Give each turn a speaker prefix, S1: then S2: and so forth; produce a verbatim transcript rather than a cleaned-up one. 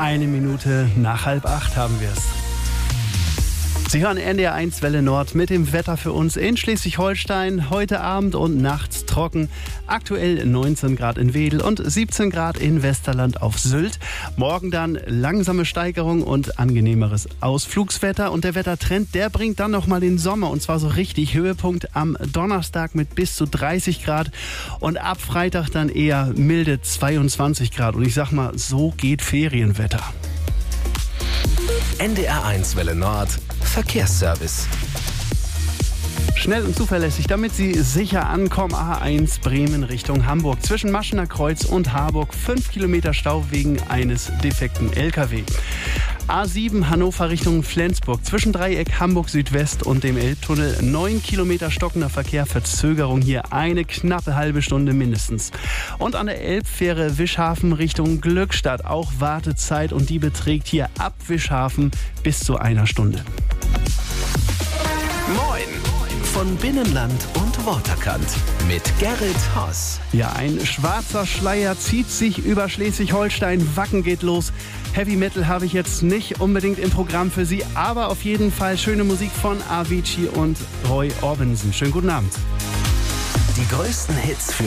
S1: Eine Minute nach halb acht haben wir es. Sie hören N D R eins Welle Nord mit dem Wetter für uns in Schleswig-Holstein. Heute Abend und nachts trocken. Aktuell neunzehn Grad in Wedel und siebzehn Grad in Westerland auf Sylt. Morgen dann langsame Steigerung und angenehmeres Ausflugswetter. Und der Wettertrend, der bringt dann nochmal den Sommer. Und zwar so richtig Höhepunkt am Donnerstag mit bis zu dreißig Grad. Und ab Freitag dann eher milde zweiundzwanzig Grad. Und ich sag mal, so geht Ferienwetter.
S2: N D R eins Welle Nord Verkehrsservice.
S1: Schnell und zuverlässig, damit Sie sicher ankommen. A eins Bremen Richtung Hamburg. Zwischen Maschener Kreuz und Harburg fünf Kilometer Stau wegen eines defekten L K W. A sieben Hannover Richtung Flensburg. Zwischen Dreieck Hamburg Südwest und dem Elbtunnel neun Kilometer stockender Verkehr. Verzögerung hier eine knappe halbe Stunde mindestens. Und an der Elbfähre Wischhafen Richtung Glückstadt auch Wartezeit. Und die beträgt hier ab Wischhafen bis zu einer Stunde.
S2: Moin von Binnenland und Waterkant mit Gerrit Haas.
S1: Ja, ein schwarzer Schleier zieht sich über Schleswig-Holstein. Wacken geht los. Heavy Metal habe ich jetzt nicht unbedingt im Programm für Sie, aber auf jeden Fall schöne Musik von Avicii und Roy Orbison. Schönen guten Abend.
S2: Die größten Hits für